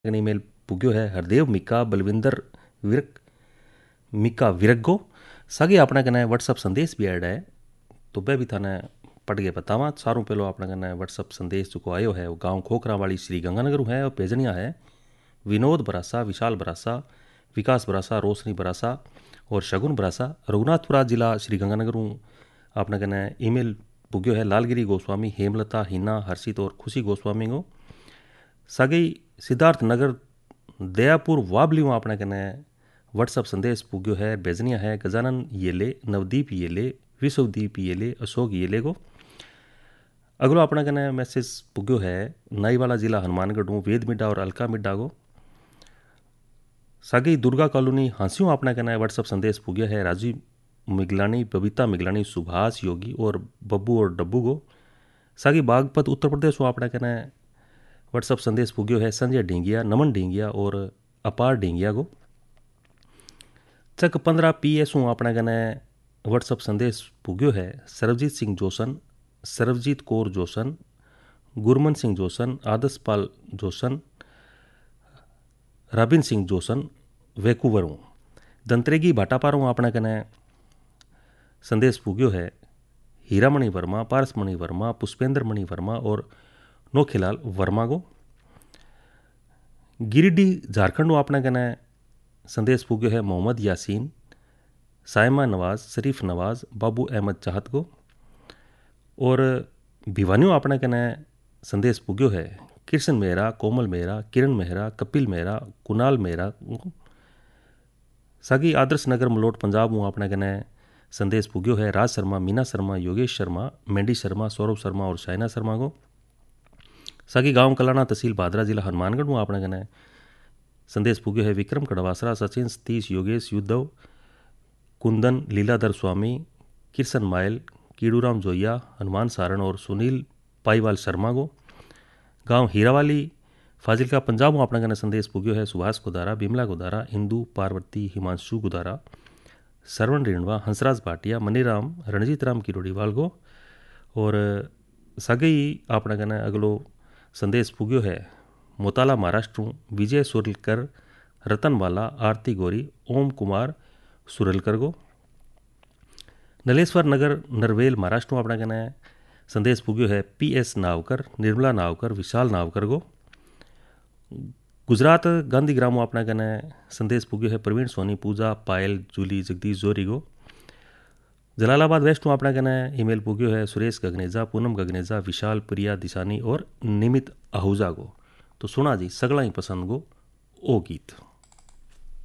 Email पुग्यो है Hardev Mika Balwinder Virk Mika Virgo सगे अपने कने व्हाट्सअप संदेश भी ऐड है तो वह भी थाने पढ़ के बतावा। सारों पहलो अपने कने व्हाट्सअप संदेश जो आयो है वो गांव खोखरा वाली श्री गंगानगर है और भेजनिया है विनोद बरासा, विशाल बरासा, विकास बरासा, रोशनी बरासा और शगुन बरासा। रघुनाथपुरा जिला श्री गंगानगर अपने कने ईमेल पुग्यो है लालगिरी गोस्वामी, हेमलता, हिना, हर्षित और खुशी गोस्वामी को सगई सिद्धार्थ नगर दयापुर वाबली में अपने कने व्हाट्सअप संदेश पुग्यो है भेजनिया है गजानन येले, नवदीप येले, विश्वदीप येले, अशोक येले को। अगलो अपने कने मैसेज पुग्यो है नाईवाला जिला हनुमानगढ़ वेद मिड्डा और अलका मिड्डा को सागी दुर्गा कॉलोनी हाँसियों अपने कने व्हाट्सअप संदेश पुग्यो है राजीव मिगलानी, बबीता मिगलानी, सुभाष योगी और बब्बू और डब्बू को। सागी बागपत उत्तर प्रदेश में अपने कने व्हाट्सअप संदेश पुग्यो है संजय ढींगिया, नमन ढींगिया और अपार ढींगिया को। चक 15 PS अपने कने व्हाट्सअप संदेश पुग्यो है सर्वजीत सिंह जोशन, सर्वजीत कौर जोशन, गुरमन सिंह जोशन, आदर्शपाल जोशन, रबिन सिंह जोशन वैकूवर हूँ। दंतरेगी भाटापार हूँ अपने कने संदेश पुग्यो है हीरामणि वर्मा, पारसमणि वर्मा, पुष्पेंद्र मणि वर्मा और नोखीलाल वर्मा को। गिरिडीह झारखंड अपने कने संदेश पुग्यो है मोहम्मद यासीन, सायमा नवाज, शरीफ नवाज, बाबू अहमद चाहत को। और भिवानियों अपने कने संदेश पुग्यो है कृष्ण मेहरा, कोमल मेहरा, किरण मेहरा, कपिल मेहरा, कुणाल मेहरा। सागी आदर्श नगर मलोट पंजाब में अपने कने संदेश पुग्यो है राज शर्मा, मीना शर्मा, योगेश शर्मा, मेंडी शर्मा, सौरभ शर्मा और शाइना शर्मा को। सागी गांव कलाना तहसील भादरा जिला हनुमानगढ़ में अपने कने संदेश पुग्यो है विक्रम कड़वासरा, सचिन सतीश, योगेश युद्धव, कुंदन लीलाधर स्वामी, किरसन मायल, कीड़ूराम जोइया, हनुमान सारण और सुनील पाईवाल शर्मा को। गांव हीरावाली फाजिलका पंजाब में अपने कने संदेश पुग्यो है सुभाष गुदारा, बिमला गुदारा, इंदू पार्वती, हिमांशु गुदारा, सरवण रेणवा, हंसराज भाटिया, मनीराम, रणजीत राम किरोड़ीवाल को। और सगई अपने कने अगलो संदेश पुग्यो है मोताला महाराष्ट्र विजय सुरलकर, रतनवाला, आरती गौरी, ओम कुमार सुरलकर को। नलेश्वर नगर नरवेल महाराष्ट्र अपने कने संदेश पुग्यो है PS नावकर, निर्मला नावकर, विशाल नावकर को। गुजरात गांधी ग्राम अपने कने संदेश पुग्यो है प्रवीण सोनी, पूजा, पायल, जूली, जगदीश जोरी को। जलालाबाद वेस्ट में अपने कने ईमेल पुग्यो है सुरेश गगनेजा, पूनम गगनेजा, विशाल, प्रिया दिशानी और निमित आहूजा को। तो सुना जी सगला ही पसंद को ओ गीत।